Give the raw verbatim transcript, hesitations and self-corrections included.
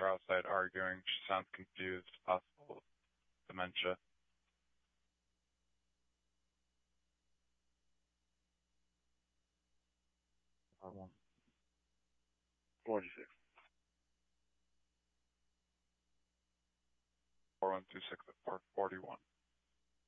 her outside arguing. She sounds confused, possible dementia. forty-six. four one two six at four forty-one.